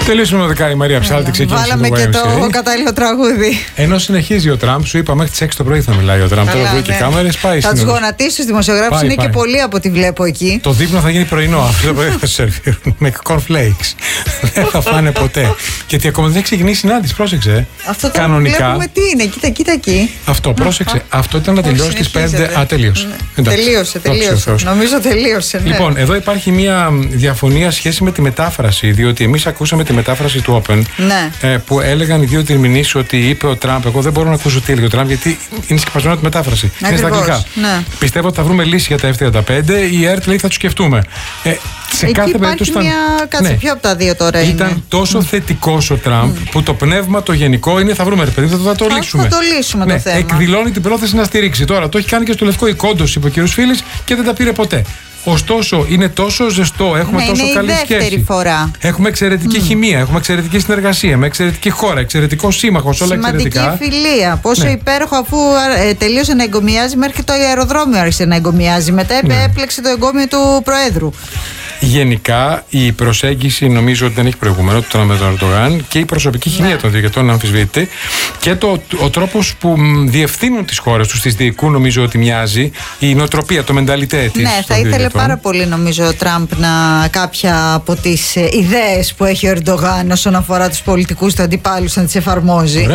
Τελείωσε μοναδικά η Μαρία Ψάλτη, ξεκίνησε. Βάλαμε και το κατάλληλο τραγούδι. Ενώ συνεχίζει ο Τραμπ, σου είπα μέχρι τις 6 το πρωί θα μιλάει ο Τραμπ. Τώρα βγει και κάμερες, πάει. Θα τους γονατίσει τους δημοσιογράφους, είναι και πολλοί από ό,τι βλέπω εκεί. Το δείπνο θα γίνει πρωινό. Αυτό το πρωί θα σου σερβίρουν με cornflakes. Δεν θα φάνε ποτέ. Γιατί ακόμα δεν έχει ξεκινήσει η συνάντηση, πρόσεξε. Αυτό το βλέπουμε τι είναι, κοίτα εκεί. Αυτό, πρόσεξε. Αυτό ήταν να τελειώσει στις 5. Α, τελείωσε. Τελείωσε. Νομίζω τελείωσε. Λοιπόν, εδώ υπάρχει μια διαφωνία σχέση με τη μετάφραση, διότι εμείς ακούσαμε τη μετάφραση του Open που έλεγαν οι δύο διερμηνείς ότι είπε ο Τραμπ. Εγώ δεν μπορώ να ακούσω τι έλεγε ο Τραμπ, γιατί είναι σκεπασμένο τη μετάφραση. Είναι στα αγγλικά. Πιστεύω ότι θα βρούμε λύση για τα F-35. Η ΕΡΤ λέει θα του σκεφτούμε. Σε εκεί κάθε περίπτωση κάτσε, ποιο από τα δύο τώρα είναι. Ήταν τόσο θετικός ο Τραμπ που το πνεύμα το γενικό είναι θα βρούμε παιδί, θα το λύσουμε. Θα το λύσουμε το θέμα. Εκδηλώνει την πρόθεση να στηρίξει. Τώρα το έχει κάνει και στο Λευκό η Κόντος, είπε ο κ. Φίλης, και δεν τα πήρε ποτέ. Ωστόσο, είναι τόσο ζεστό, έχουμε τόσο καλή σχέση. Φορά. Έχουμε εξαιρετική χημεία, έχουμε εξαιρετική συνεργασία, με εξαιρετική χώρα, εξαιρετικό σύμμαχο, όλα εξαιρετικά. Σημαντική φιλία. Πόσο υπέροχο, αφού τελείωσε να εγκομιάζει, μέχρι το αεροδρόμιο άρχισε να εγκομιάζει. Μετά έπλεξε το εγκόμιο του Προέδρου. Γενικά η προσέγγιση νομίζω ότι δεν έχει προηγούμενο του Τραμπ με τον Ερντογάν και η προσωπική χημεία των διοικητών αμφισβητείται και ο τρόπος που διευθύνουν τις χώρες τους, τις διοικούν, νομίζω ότι μοιάζει, η νοοτροπία, το μενταλιτέ της. Ναι, θα ήθελε πάρα πολύ νομίζω ο Τραμπ κάποια από τις ιδέες που έχει ο Ερντογάν όσον αφορά τους πολιτικούς του αντιπάλους να τις εφαρμόζει.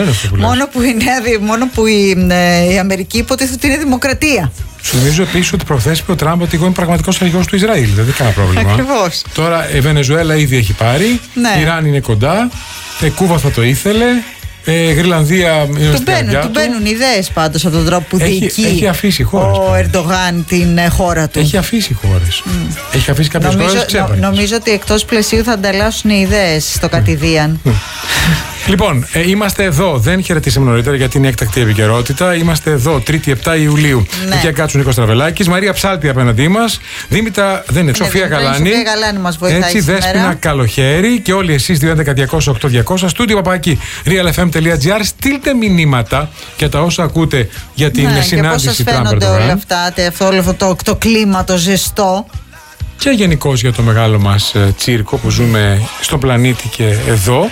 Μόνο που η Αμερική υποτίθεται ότι είναι δημοκρατία. Σου θυμίζω επίσης ότι προχθές είπε ο Τραμπ ότι εγώ είμαι πραγματικός αρχηγός του Ισραήλ. Δεν έχει κανένα πρόβλημα. Ακριβώς. Τώρα η Βενεζουέλα ήδη έχει πάρει. Η Ιράν είναι κοντά. Κούβα θα το ήθελε. Γρυλανδία. Του μπαίνουν ιδέες πάντως από τον τρόπο που διοικεί. Έχει αφήσει χώρες. Ο Ερντογάν την χώρα του. Έχει αφήσει χώρες. Έχει αφήσει κάποιες χώρες. Νομίζω ότι εκτός πλαισίου θα ανταλλάσσουν ιδέες στο κατηδίαν. Λοιπόν, είμαστε εδώ. Δεν χαιρετήσαμε νωρίτερα γιατί είναι έκτακτη επικαιρότητα. Είμαστε εδώ, 3η 7 Ιουλίου. Εκεί κάτσουν Νίκος Τραβελάκης, Μαρία Ψάλτη απέναντί μας, Δήμητρα, δεν είναι, Σοφία Γαλάνη. Σοφία Γαλάνη μας βοηθάει. Έτσι, Δέσποινα Καλοχέρη και όλοι εσείς 211-200-8200. Στούντιο παπάκι realfm.gr. Στείλτε μηνύματα για τα όσα ακούτε για την συνάντηση Τραμπ. Πώς σας φαίνονται όλα αυτά, όλο αυτό το κλίμα, το ζεστό. Και γενικώς για το μεγάλο μας τσίρκο που ζούμε στον πλανήτη και εδώ.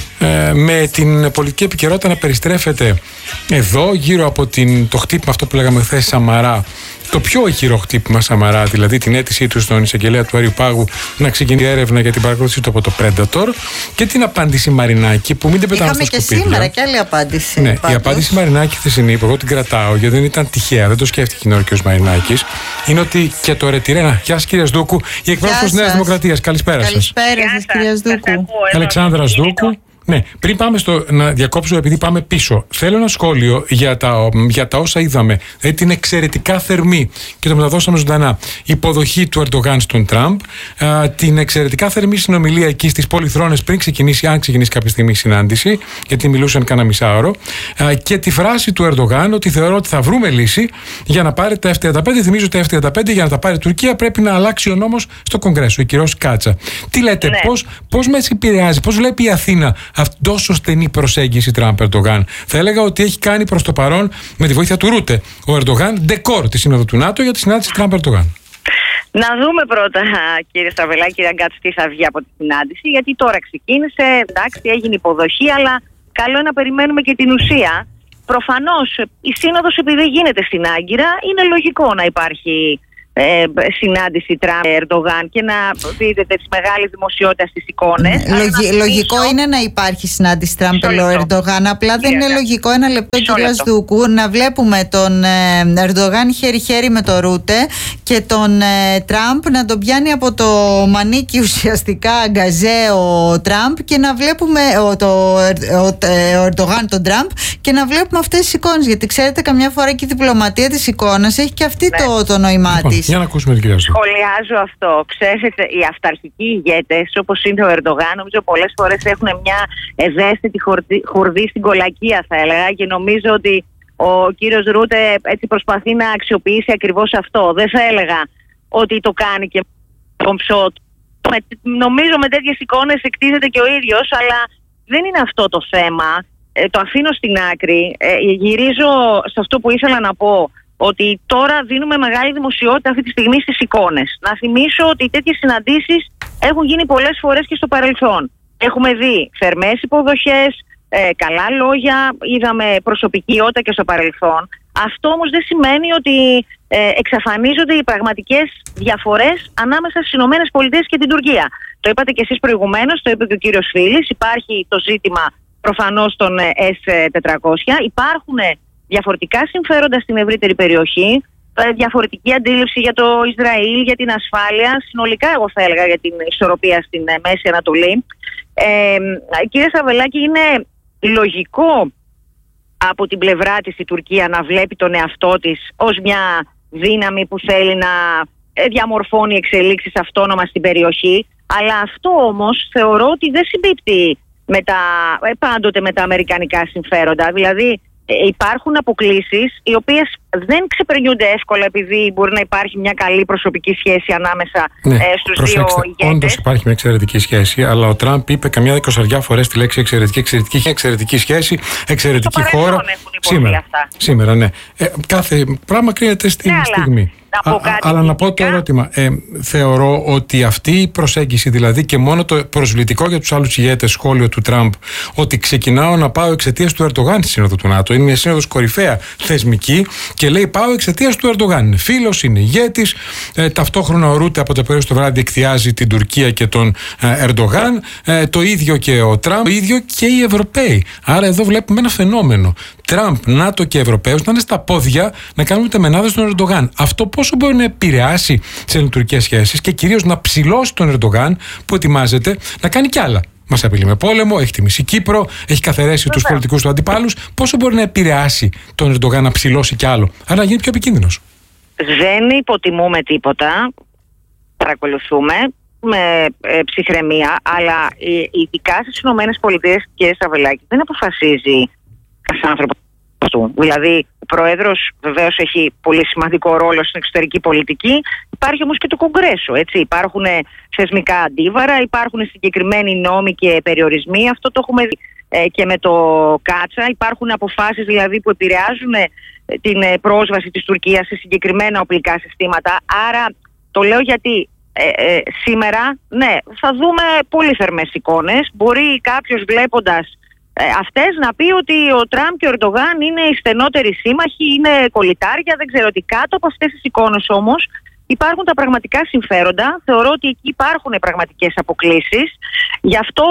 Με την πολιτική επικαιρότητα να περιστρέφεται εδώ γύρω από το χτύπημα αυτό που λέγαμε χθες Σαμαρά, το πιο ηχηρό χτύπημα Σαμαρά, δηλαδή την αίτησή του στον εισαγγελέα του Άριου Πάγου να ξεκινήσει έρευνα για την παρακολούθηση του από το Predator και την απάντηση Μαρινάκη που μην την πετάμε στα σκουπίδια. Είχαμε και σήμερα και άλλη απάντηση. Ναι, η απάντηση Μαρινάκη χθεσινή που εγώ την κρατάω γιατί δεν ήταν τυχαία, δεν το σκέφτηκε η ο Μαρινάκης, είναι ότι και το ρετυρένα. Γεια σας κύριε Σδούκου, η εκπρόσωπος Νέας Δημοκρατίας. Καλησπέρα σας. Καλησπέρα σας κυρία Σδούκου. Αλεξάνδρα Σδούκου. Ναι, πριν πάμε να διακόψω, επειδή πάμε πίσω, θέλω ένα σχόλιο για τα όσα είδαμε. Δηλαδή την εξαιρετικά θερμή και το μεταδώσαμε ζωντανά υποδοχή του Ερντογάν στον Τραμπ, την εξαιρετικά θερμή συνομιλία εκεί στις Πολυθρόνες πριν ξεκινήσει, αν ξεκινήσει κάποια στιγμή η συνάντηση, γιατί μιλούσαν κάνα μισάωρο, και τη φράση του Ερντογάν ότι θεωρώ ότι θα βρούμε λύση για να πάρει τα F-35. Θυμίζω ότι τα F-35 για να τα πάρει η Τουρκία πρέπει να αλλάξει ο νόμος στο Κογκρέσο, η κυρός Κάτσα. Τι λέτε, πώς με επηρεάζει, πώς βλέπει η Αθήνα αυτή τόσο στενή προσέγγιση Τραμπ-Ερντογάν? Θα έλεγα ότι έχει κάνει προς το παρόν με τη βοήθεια του Ρούτε ο Ερντογάν ντεκόρ τη Σύνοδο του ΝΑΤΟ για τη συνάντηση Τραμπ-Ερντογάν. Να δούμε πρώτα, κύριε Στραβελάκη, κύριε Αγκάτση, τι θα βγει από τη συνάντηση, γιατί τώρα ξεκίνησε, εντάξει, έγινε υποδοχή, αλλά καλό είναι να περιμένουμε και την ουσία. Προφανώς η Σύνοδος, επειδή γίνεται στην Άγκυρα, είναι λογικό να υπάρχει συνάντηση Τραμπ-Ερντογάν και να δείτε τη μεγάλη δημοσιότητα στις εικόνες. Λογικό είναι να υπάρχει συνάντηση Τραμπ-Ερντογάν. Απλά δεν είναι λογικό, ένα λεπτό κυρία Σδούκου, να βλέπουμε τον Ερντογάν χέρι-χέρι με τον Ρούτε και τον Τραμπ να τον πιάνει από το μανίκι ουσιαστικά αγκαζέ ο Τραμπ και να βλέπουμε ο Ερντογάν τον Τραμπ και να βλέπουμε αυτές τις εικόνες. Γιατί ξέρετε, καμιά φορά και η διπλωματία της εικόνας έχει και αυτή το νόημά της. Για να ακούσουμε την κυρία Σδούκου. Σχολιάζω αυτό. Ξέρετε, οι αυταρχικοί ηγέτες, όπως είναι ο Ερντογάν, νομίζω πολλές φορές έχουν μια ευαίσθητη χουρδή στην κολακία, θα έλεγα, και νομίζω ότι ο κύριος Ρούτε έτσι προσπαθεί να αξιοποιήσει ακριβώς αυτό. Δεν θα έλεγα ότι το κάνει και κομψό. Νομίζω με τέτοιες εικόνες εκτίθεται και ο ίδιος, αλλά δεν είναι αυτό το θέμα. Το αφήνω στην άκρη. Γυρίζω σε αυτό που ήθελα να πω, ότι τώρα δίνουμε μεγάλη δημοσιότητα αυτή τη στιγμή στις εικόνες. Να θυμίσω ότι τέτοιες συναντήσεις έχουν γίνει πολλές φορές και στο παρελθόν. Έχουμε δει θερμές υποδοχές, καλά λόγια, είδαμε προσωπικότητα και στο παρελθόν. Αυτό όμως δεν σημαίνει ότι εξαφανίζονται οι πραγματικές διαφορές ανάμεσα στις ΗΠΑ και την Τουρκία. Το είπατε και εσείς προηγουμένως, το είπε και ο κύριος Φίλης. Υπάρχει το ζήτημα προφανώς των S-400. Υπάρχουν διαφορετικά συμφέροντα στην ευρύτερη περιοχή, διαφορετική αντίληψη για το Ισραήλ, για την ασφάλεια, συνολικά εγώ θα έλεγα για την ισορροπία στην Μέση Ανατολή. Κύριε Σαβελάκη, είναι λογικό από την πλευρά της η Τουρκία να βλέπει τον εαυτό της ως μια δύναμη που θέλει να διαμορφώνει εξελίξεις αυτόνομα στην περιοχή, αλλά αυτό όμως θεωρώ ότι δεν συμπίπτει πάντοτε με τα αμερικανικά συμφέροντα. Δηλαδή υπάρχουν αποκλίσεις οι οποίες δεν ξεπερνιούνται εύκολα επειδή μπορεί να υπάρχει μια καλή προσωπική σχέση ανάμεσα στους δύο ηγέτες. Όντως υπάρχει μια εξαιρετική σχέση, αλλά ο Τραμπ είπε καμιά 20 φορές τη λέξη εξαιρετική σχέση, εξαιρετική χώρα. Σήμερα, ναι. Κάθε πράγμα κρίνεται στην στιγμή. Αλλά να πω το ερώτημα. Θεωρώ ότι αυτή η προσέγγιση, δηλαδή, και μόνο το προσβλητικό για τους άλλους ηγέτες σχόλιο του Τραμπ, ότι ξεκινάω να πάω εξαιτίας του Ερντογάν στη Σύνοδο του ΝΑΤΟ, είναι μια σύνοδος κορυφαία θεσμική και λέει πάω εξαιτίας του Ερντογάν. Είναι φίλος, είναι ηγέτης. Ταυτόχρονα ο Ρούτε από το πρωί στο βράδυ εκθιάζει την Τουρκία και τον Ερντογάν. Το ίδιο και ο Τραμπ, το ίδιο και οι Ευρωπαίοι. Άρα εδώ βλέπουμε ένα φαινόμενο. Τραμπ, ΝΑΤΟ και Ευρωπαίους να είναι στα πόδια να κάνουν τεμενάδες στον Ερντογάν. Αυτό πόσο μπορεί να επηρεάσει τις ελληνοτουρκικές σχέσεις και κυρίως να ψηλώσει τον Ερντογάν που ετοιμάζεται να κάνει κι άλλα. Μας απειλεί με πόλεμο, έχει τιμήσει Κύπρο, έχει καθαρέσει τους πολιτικούς του αντιπάλους. Πόσο μπορεί να επηρεάσει τον Ερντογάν να ψηλώσει κι άλλο, άρα να γίνει πιο επικίνδυνος? Δεν υποτιμούμε τίποτα. Παρακολουθούμε με ψυχραιμία, αλλά ειδικά στις ΗΠΑ, κύριε Σαβελάκη, δεν αποφασίζει ένας άνθρωπος του. Δηλαδή, ο Πρόεδρος βεβαίως έχει πολύ σημαντικό ρόλο στην εξωτερική πολιτική. Υπάρχει όμως και το Κογκρέσο, έτσι. Υπάρχουν θεσμικά αντίβαρα, υπάρχουν συγκεκριμένοι νόμοι και περιορισμοί. Αυτό το έχουμε δει και με το Κάτσα. Υπάρχουν αποφάσεις δηλαδή που επηρεάζουν την πρόσβαση της Τουρκίας σε συγκεκριμένα οπλικά συστήματα. Άρα το λέω γιατί σήμερα, ναι, θα δούμε πολύ θερμές εικόνες. Μπορεί κάποιος βλέποντας αυτές να πει ότι ο Τραμπ και ο Ερντογάν είναι οι στενότεροι σύμμαχοι, είναι κολλητάρια, δεν ξέρω τι. Κάτω από αυτές τις εικόνες όμως υπάρχουν τα πραγματικά συμφέροντα. Θεωρώ ότι εκεί υπάρχουν πραγματικές αποκλίσεις. Γι' αυτό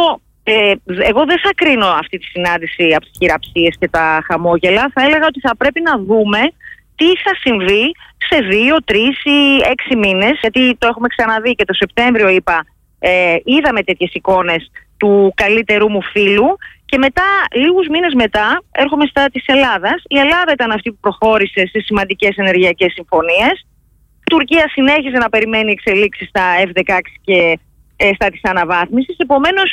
εγώ δεν θα κρίνω αυτή τη συνάντηση από τις χειραψίες και τα χαμόγελα. Θα έλεγα ότι θα πρέπει να δούμε τι θα συμβεί σε 2, 3 ή 6 μήνες. Γιατί το έχουμε ξαναδεί και το Σεπτέμβριο είπα, είδαμε τέτοιες εικόνες του καλύτερου μου φίλου. Και μετά, λίγους μήνες μετά, έρχομαι στα της Ελλάδας. Η Ελλάδα ήταν αυτή που προχώρησε σε σημαντικές ενεργειακές συμφωνίες. Η Τουρκία συνέχιζε να περιμένει εξελίξεις στα F-16 και στα της αναβάθμισης. Επομένως,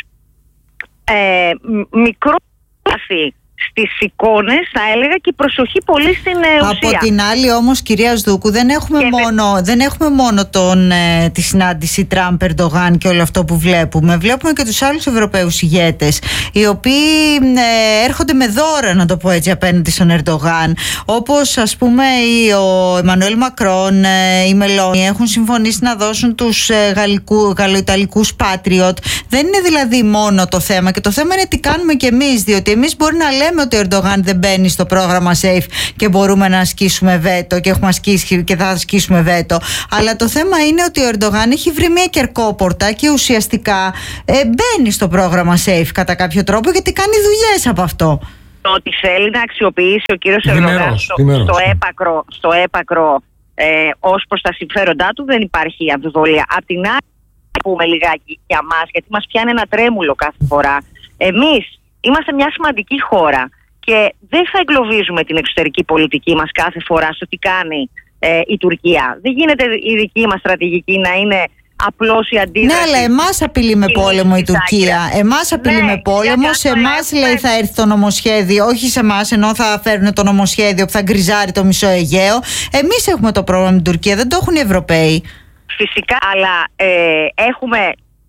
μικρό πάθη στις εικόνες, θα έλεγα, και προσοχή πολύ στην ουσία. Από την άλλη όμως, κυρία Σδούκου, δεν έχουμε μόνο τη συνάντηση Τραμπ-Ερντογάν και όλο αυτό που βλέπουμε. Βλέπουμε και τους άλλους Ευρωπαίους ηγέτες, οι οποίοι έρχονται με δώρα, να το πω έτσι, απέναντι στον Ερντογάν. Όπως ας πούμε ο Εμμανουέλ Μακρόν, η Μελόνι έχουν συμφωνήσει να δώσουν τους γαλλοϊταλικούς Patriot. Δεν είναι δηλαδή μόνο το θέμα, και το θέμα είναι τι κάνουμε κι εμείς, διότι εμείς μπορεί να λέμε ότι ο Ερντογάν δεν μπαίνει στο πρόγραμμα SAFE και μπορούμε να ασκήσουμε βέτο και έχουμε ασκήσει και θα ασκήσουμε βέτο. Αλλά το θέμα είναι ότι ο Ερντογάν έχει βρει μια κερκόπορτα και ουσιαστικά μπαίνει στο πρόγραμμα SAFE κατά κάποιο τρόπο, γιατί κάνει δουλειές από αυτό. Το ότι θέλει να αξιοποιήσει ο κύριος Ερντογάν στο έπακρο ως προς τα συμφέροντά του δεν υπάρχει αμφιβολία. Απ' την άλλη, πούμε λιγάκι για μας, γιατί μας πιάνει ένα τρέμουλο κάθε φορά. Εμείς είμαστε μια σημαντική χώρα και δεν θα εγκλωβίζουμε την εξωτερική πολιτική μας κάθε φορά στο τι κάνει η Τουρκία. Δεν γίνεται η δική μας στρατηγική να είναι απλώς η αντίδραση. Ναι, αλλά εμάς απειλεί με πόλεμο η Τουρκία. Εμάς απειλεί με πόλεμο. Σε εμάς λέει θα έρθει το νομοσχέδιο. Όχι σε εμάς, ενώ θα φέρουν το νομοσχέδιο που θα γκριζάρει το μισό Αιγαίο. Εμείς έχουμε το πρόβλημα με την Τουρκία, δεν το έχουν οι Ευρωπαίοι. Φυσικά, αλλά έχουμε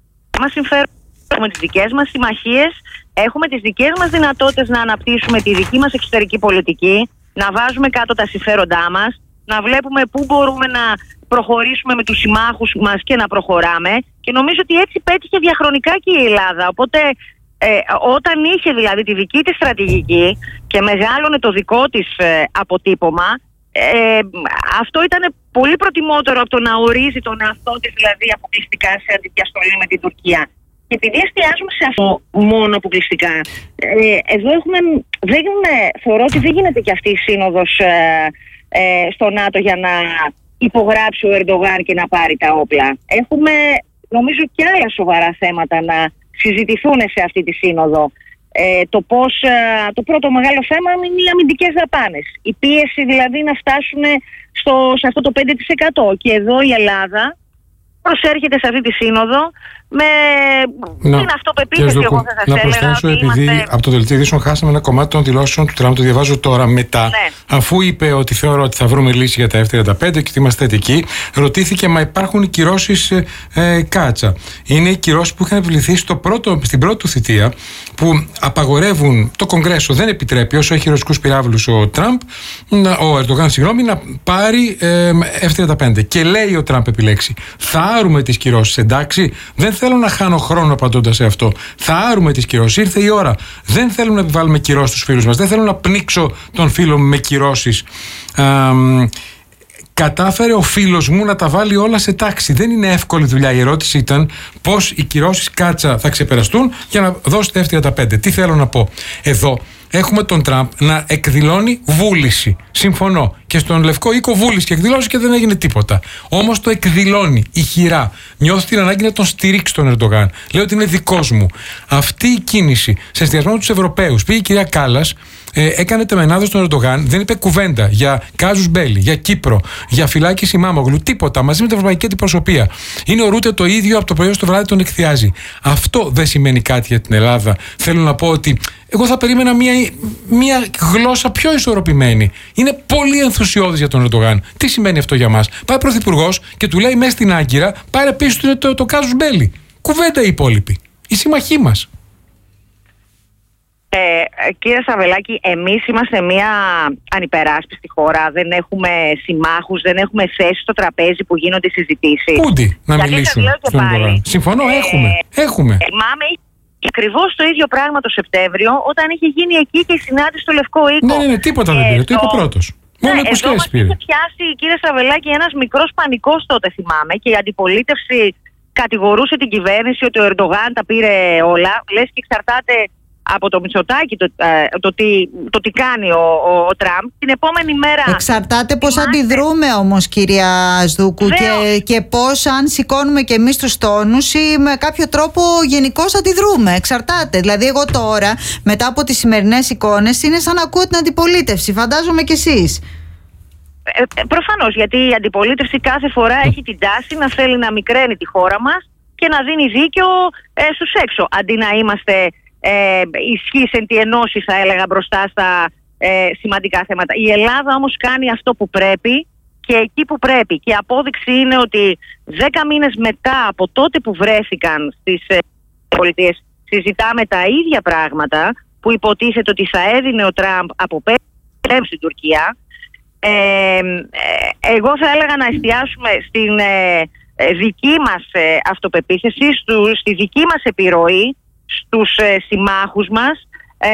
τις δικές μας συμμαχίες. Έχουμε τις δικές μας δυνατότητες να αναπτύσσουμε τη δική μας εξωτερική πολιτική, να βάζουμε κάτω τα συμφέροντά μας, να βλέπουμε πού μπορούμε να προχωρήσουμε με τους συμμάχους μας και να προχωράμε, και νομίζω ότι έτσι πέτυχε διαχρονικά και η Ελλάδα. Οπότε όταν είχε δηλαδή τη δική της στρατηγική και μεγάλωνε το δικό της αποτύπωμα, αυτό ήταν πολύ προτιμότερο από το να ορίζει τον εαυτό της δηλαδή αποκλειστικά σε αντιδιαστολή με την Τουρκία. Και επειδή εστιάζουμε σε αυτό μόνο αποκλειστικά, εδώ θεωρώ ότι δεν γίνεται και αυτή η σύνοδος στο ΝΑΤΟ για να υπογράψει ο Ερντογάν και να πάρει τα όπλα. Έχουμε νομίζω και άλλα σοβαρά θέματα να συζητηθούν σε αυτή τη σύνοδο. Το πρώτο μεγάλο θέμα είναι οι αμυντικές δαπάνες. Η πίεση δηλαδή να φτάσουν σε αυτό το 5%. Και εδώ η Ελλάδα προσέρχεται σε αυτή τη σύνοδο με την αυτοπεποίθηση, εγώ θα σας έλεγα. Να προσθέσω, επειδή από το δελτίο ειδήσεων χάσαμε ένα κομμάτι των δηλώσεων του Τραμπ, το διαβάζω τώρα μετά. Αφού είπε ότι θεωρώ ότι θα βρούμε λύση για τα F-35 και ότι είμαστε θετικοί, ρωτήθηκε, μα υπάρχουν οι κυρώσεις Κάτσα. Είναι οι κυρώσεις που είχαν επιβληθεί στην πρώτη του θητεία, που απαγορεύουν, το Κογκρέσο δεν επιτρέπει, όσο έχει ρωσικούς πυράβλους ο Ερντογάν, να πάρει F-35. Και λέει ο Τραμπ επιλέξει, θα άρουμε τις κυρώσεις, εντάξει. Δεν θέλω να χάνω χρόνο απαντώντας σε αυτό. Θα άρουμε τις κυρώσεις. Ήρθε η ώρα. Δεν θέλω να επιβάλλουμε κυρώσεις στους φίλους μας. Δεν θέλω να πνίξω τον φίλο μου με κυρώσεις. Κατάφερε ο φίλος μου να τα βάλει όλα σε τάξη. Δεν είναι εύκολη δουλειά. Η ερώτηση ήταν πώς οι κυρώσεις Κάτσα θα ξεπεραστούν για να δώσετε F-35. Τι θέλω να πω. Εδώ έχουμε τον Τραμπ να εκδηλώνει βούληση. Συμφωνώ. Και στον Λευκό Οίκο βούληση και εκδηλώσει και δεν έγινε τίποτα. Όμως το εκδηλώνει ηχηρά. Νιώθει την ανάγκη να τον στηρίξει τον Ερντογάν. Λέει ότι είναι δικός μου. Αυτή η κίνηση σε συνδυασμό με τους Ευρωπαίους. Πήγε η κυρία Κάλλας, έκανε τεμενάδο στον Ερντογάν, δεν είπε κουβέντα για κάζους μπέλι, για Κύπρο, για φυλάκιση Μάμογλου, τίποτα, μαζί με την ευρωπαϊκή αντιπροσωπεία. Είναι ο Ρούτε το ίδιο, από το πρωί στο βράδυ τον εκθιάζει. Αυτό δεν σημαίνει κάτι για την Ελλάδα. Θέλω να πω ότι εγώ θα περίμενα μια γλώσσα πιο ισορροπημένη. Είναι πολύ ενθουσιώδης για τον Ερντογάν. Τι σημαίνει αυτό για μας? Πάει πρωθυπουργός και του λέει μέσα στην Άγκυρα, πάρε πίσω το κάζους μπέλι. Κουβέντα οι υπόλοιποι. Οι συμμαχοί μας. Κύριε Σαβελάκη, εμείς είμαστε μια ανυπεράσπιστη χώρα. Δεν έχουμε συμμάχους, δεν έχουμε θέσεις στο τραπέζι που γίνονται συζητήσεις. Πούντι να μιλήσουμε στον Ερντογάν. Συμφωνώ, έχουμε. Θυμάμαι ακριβώς το ίδιο πράγμα το Σεπτέμβριο, όταν είχε γίνει εκεί και η συνάντηση στο Λευκό Οίκο. Ναι, τίποτα δεν πήρε. Το είπε πρώτος. Μόνο υποσχέσεις πήρε. Είχε πιάσει, κύριε Σαβελάκη, ένας μικρός πανικός τότε, θυμάμαι, και η αντιπολίτευση κατηγορούσε την κυβέρνηση ότι ο Ερντογάν τα πήρε όλα. Λες και εξαρτάται από το Μητσοτάκη το τι κάνει ο Τραμπ. Την επόμενη μέρα... Εξαρτάται πώς αντιδρούμε όμως, κυρία Σδούκου, και πώς, αν σηκώνουμε και εμείς τους τόνους ή με κάποιο τρόπο γενικώς αντιδρούμε. Εξαρτάται. Δηλαδή εγώ τώρα, μετά από τις σημερινές εικόνες, είναι σαν να ακούω την αντιπολίτευση. Φαντάζομαι κι εσείς. Προφανώς, γιατί η αντιπολίτευση κάθε φορά έχει την τάση να θέλει να μικραίνει τη χώρα μας και να δίνει δίκιο στους έξω, αντί να είμαστε ισχύς εν τη ενώση, θα έλεγα, μπροστά στα σημαντικά θέματα. Η Ελλάδα όμως κάνει αυτό που πρέπει και εκεί που πρέπει, και η απόδειξη είναι ότι 10 μήνες μετά από τότε που βρέθηκαν στις πολιτείες συζητάμε τα ίδια πράγματα που υποτίθεται ότι θα έδινε ο Τραμπ από πέρυσι στην Τουρκία. Εγώ θα έλεγα να εστιάσουμε στην δική μας αυτοπεποίθηση, στη δική μας επιρροή στους συμμάχους μας.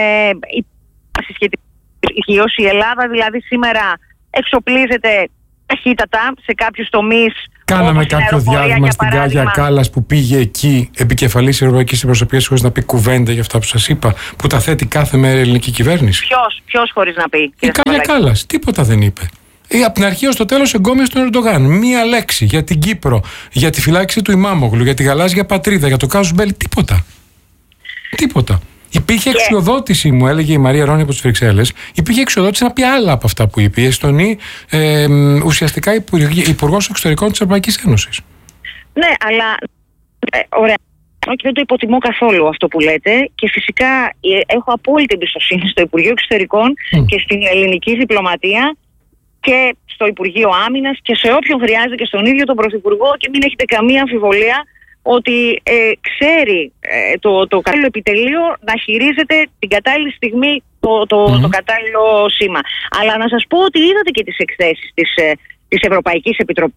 Η Ελλάδα δηλαδή σήμερα εξοπλίζεται ταχύτατα σε κάποιους τομείς. Κάναμε κάποιο διάβημα στην Κάγια Κάλλας που πήγε εκεί επικεφαλής Ευρωπαϊκής Αντιπροσωπείας χωρίς να πει κουβέντα για αυτά που σας είπα, που τα θέτει κάθε μέρα η ελληνική κυβέρνηση. Ποιος χωρίς να πει? Η Κάγια Κάλλας τίποτα δεν είπε. Από την αρχή ως το τέλος εγκόμιασε τον Ερντογάν. Μία λέξη για την Κύπρο, για τη φυλάξη του Ημάμογλου, για τη γαλάζια πατρίδα, για το κάζους μπέλι, τίποτα. Υπήρχε εξοδότηση, μου έλεγε η Μαρία Ρόνη από τις Βρυξέλλες, υπήρχε εξοδότηση να πει άλλα από αυτά που είπε η Εστονή, ουσιαστικά υπουργός εξωτερικών της Ευρωπαϊκής Ένωσης. Ναι, αλλά ωραία. Και δεν το υποτιμώ καθόλου αυτό που λέτε, και φυσικά έχω απόλυτη εμπιστοσύνη στο Υπουργείο Εξωτερικών και στην ελληνική διπλωματία και στο Υπουργείο Άμυνας και σε όποιον χρειάζεται, και στον ίδιο τον Πρωθυπουργό, και μην έχετε καμία αμφιβολία ότι ξέρει το κατάλληλο επιτελείο να χειρίζεται την κατάλληλη στιγμή το κατάλληλο σήμα. Αλλά να σας πω ότι είδατε και τις εκθέσεις της Ευρωπαϊκής Επιτροπής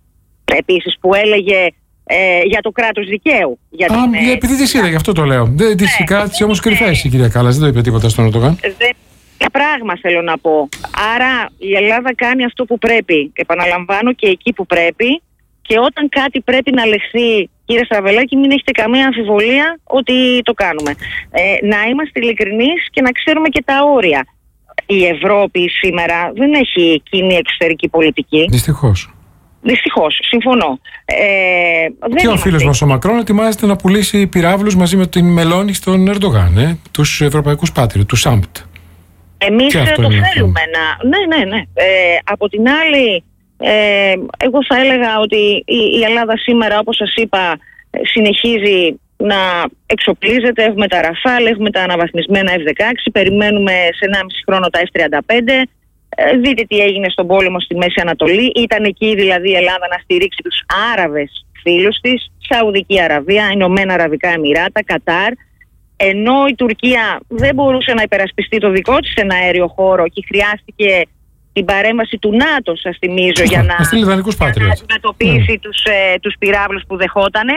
επίσης, που έλεγε για το κράτος δικαίου. Επειδή της είδα, γι' αυτό το λέω. Δεν της κράτησε όμως κρυφές η κυρία Κάλλας, δεν το είπε τίποτα στον Ερντογάν. Πράγμα θέλω να πω. Άρα η Ελλάδα κάνει αυτό που πρέπει. Επαναλαμβάνω, και εκεί που πρέπει. Και όταν κάτι πρέπει να λεχθεί, κύριε Στραβελάκη, μην έχετε καμία αμφιβολία ότι το κάνουμε. Να είμαστε ειλικρινείς και να ξέρουμε και τα όρια. Η Ευρώπη σήμερα δεν έχει κοινή εξωτερική πολιτική. Δυστυχώς, συμφωνώ. Και ο φίλος μας ο Μακρόν ετοιμάζεται να πουλήσει πυράβλους μαζί με την Μελώνη στον Ερντογάν, τους ευρωπαϊκούς πάτριους, τους ΣΑΜΠΤ. Εμείς το θέλουμε να... Ναι. Από την άλλη, εγώ θα έλεγα ότι η Ελλάδα σήμερα, όπως σας είπα, συνεχίζει να εξοπλίζεται. Έχουμε τα Ραφάλ, έχουμε τα αναβαθμισμένα F-16, περιμένουμε σε 1,5 χρόνο τα F-35. Δείτε τι έγινε στον πόλεμο στη Μέση Ανατολή. Ήταν εκεί δηλαδή η Ελλάδα να στηρίξει τους Άραβες φίλους της, Σαουδική Αραβία, Ηνωμένα Αραβικά Εμιράτα, Κατάρ. Ενώ η Τουρκία δεν μπορούσε να υπερασπιστεί το δικό της ένα αέριο χώρο και χρειάστηκε την παρέμβαση του ΝΑΤΟ, σας θυμίζω, για να αντιμετωπίσει τους πυράβλους που δεχότανε.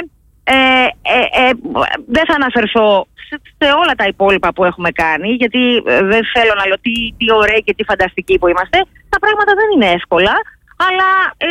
Δεν θα αναφερθώ σε όλα τα υπόλοιπα που έχουμε κάνει, γιατί δεν θέλω να λέω τι ωραίοι και τι φανταστικοί που είμαστε. Τα πράγματα δεν είναι εύκολα, αλλά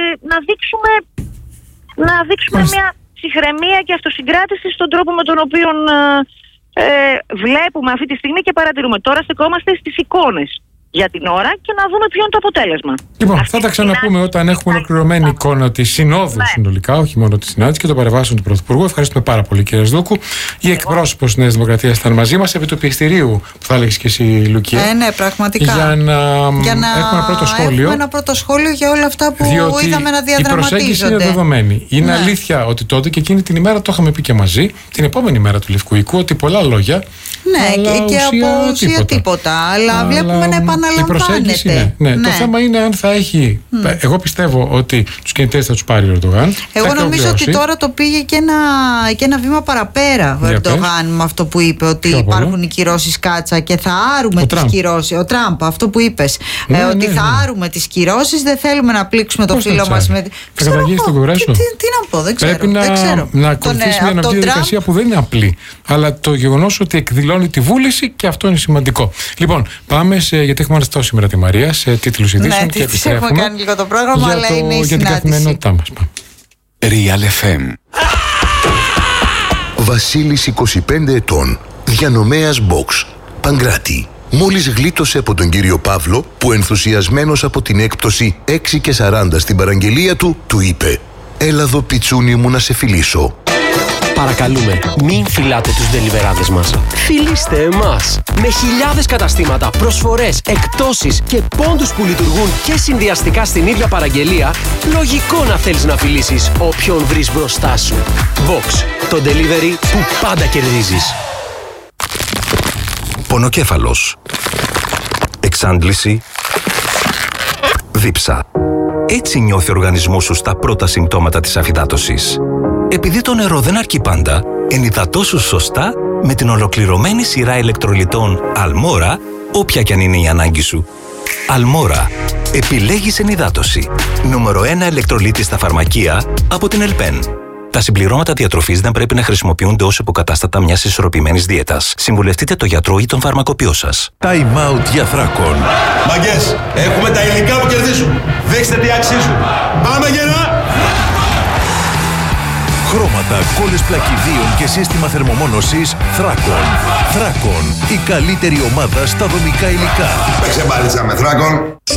να δείξουμε μια ψυχραιμία και αυτοσυγκράτηση στον τρόπο με τον οποίο βλέπουμε αυτή τη στιγμή και παρατηρούμε. Τώρα στεκόμαστε στις εικόνες για την ώρα και να δούμε ποιο είναι το αποτέλεσμα. Λοιπόν, θα τα ξαναπούμε όταν έχουμε ολοκληρωμένη εικόνα της συνόδου συνολικά, όχι μόνο τη συνάντηση και των παρεμβάσεων του Πρωθυπουργού. Ευχαριστούμε πάρα πολύ, κύριε Σδούκου. Η εκπρόσωπος της Νέας Δημοκρατίας ήταν μαζί μας, επί του πιεστηρίου που θα έλεγες και εσύ, Λουκία. Ναι, πραγματικά. Για να έχουμε ένα πρώτο σχόλιο. Έχουμε ένα πρώτο σχόλιο για όλα αυτά που είδαμε να διαδραματίζονται. Η προσέγγιση είναι δεδομένη. Είναι αλήθεια ότι τότε και εκείνη την ημέρα το είχαμε πει και μαζί, την επόμενη μέρα του Λευκού Οίκου, ότι πολλά λόγια. Ναι, και από ουσία τίποτα. Αλλά βλέπουμε να επαναλαμβάνεται. Η προσέγγιση ναι. Το θέμα είναι αν θα έχει. Εγώ πιστεύω ότι τους κινητές θα τους πάρει ο Ερντογάν. Εγώ νομίζω ότι τώρα το πήγε και ένα βήμα παραπέρα ο Ερντογάν με αυτό που είπε, ότι υπάρχουν οι κυρώσεις κάτσα και θα άρουμε τις κυρώσεις. Ο Τραμπ, αυτό που είπες. Ότι θα άρουμε τις κυρώσεις, δεν θέλουμε να πλήξουμε το φίλο μας. Θα καταγγείλει στον Κογκρέσο. Τι να πω, δεν ξέρω. Πρέπει να ακολουθήσει μια νομική διαδικασία που δεν είναι απλή. Αλλά το γεγονός ότι εκδηλώνει τη βούληση, και αυτό είναι σημαντικό. Λοιπόν, πάμε γιατί έχουμε αναστατώσει σήμερα τη Μαρία σε τίτλους ειδήσεων και επιστρέφουμε. Έχουμε κάνει λίγο το πρόγραμμα, αλλά είναι η για την καθημερινότητά μας. Real FM. Βασίλης, 25 ετών, διανομέας box, Παγκράτη. Μόλις γλίτωσε από τον κύριο Παύλο, που ενθουσιασμένος από την έκπτωση 6,40 στην παραγγελία του είπε «Έλα εδώ, πιτσούνι μου, να σε φιλήσω». Παρακαλούμε, μην φυλάτε τους ντελιβεράδες μας. Φιλήστε εμάς. Με χιλιάδες καταστήματα, προσφορές, εκπτώσεις και πόντους που λειτουργούν και συνδυαστικά στην ίδια παραγγελία, λογικό να θέλεις να φιλήσεις όποιον βρεις μπροστά σου. Box, το delivery που πάντα κερδίζεις. Πονοκέφαλος. Εξάντληση. Δίψα. Έτσι νιώθει ο οργανισμός σου στα πρώτα συμπτώματα της αφυδάτωσης. Επειδή το νερό δεν αρκεί πάντα, ενυδατώσου σωστά με την ολοκληρωμένη σειρά ηλεκτρολιτών Αλμόρα, όποια κι αν είναι η ανάγκη σου. Αλμόρα. Επιλέγεις ενυδάτωση. Νούμερο 1 ηλεκτρολίτη στα φαρμακεία από την Ελπέν. Τα συμπληρώματα διατροφής δεν πρέπει να χρησιμοποιούνται ως υποκατάστατα μιας ισορροπημένης δίαιτας. Συμβουλευτείτε το γιατρό ή τον φαρμακοποιό σας. Time out για Θράκον. Μαγκές, έχουμε τα υλικά που κερδίζουν. Δείξτε τι αξίζουν. Πάμε γερά! Χρώματα, κόλλες πλακιδίων και σύστημα θερμομόνωσης Θράκον. Θράκον, η καλύτερη ομάδα στα δομικά υλικά. Παίξε μπάλιτσα με Θράκον.